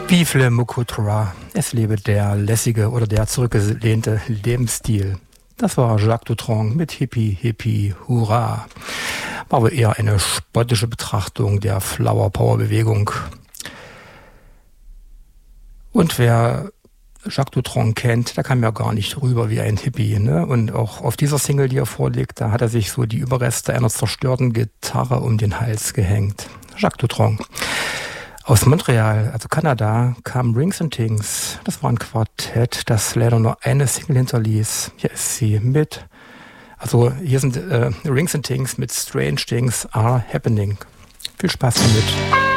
Vive le Mukutra. Es lebe der lässige oder der zurückgelehnte Lebensstil. Das war Jacques Dutronc mit Hippie, Hippie, Hurra. War wohl eher eine spottische Betrachtung der Flower Power Bewegung. Und wer Jacques Dutronc kennt, der kam ja gar nicht rüber wie ein Hippie, ne? Und auch auf dieser Single, die er vorlegt, da hat er sich so die Überreste einer zerstörten Gitarre um den Hals gehängt. Jacques Dutronc. Aus Montreal, also Kanada, kam Rings and Things. Das war ein Quartett, das leider nur eine Single hinterließ. Hier ist sie mit. Also hier sind Rings and Things mit Strange Things Are Happening. Viel Spaß damit.